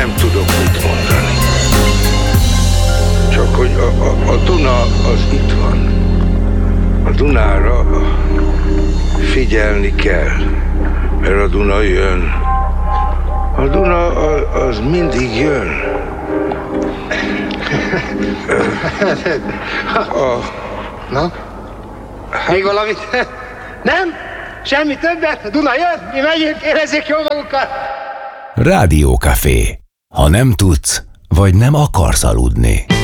nem tudok mit mondani. Csak hogy a Duna az itt van. A Dunára figyelni kell, mert a Duna jön. A Duna az mindig jön. Na? Még valamit? Nem? Semmi többet? A Duna jön? Mi megyünk, érezzék jól magukat! Rádiókafé. Ha nem tudsz, vagy nem akarsz aludni.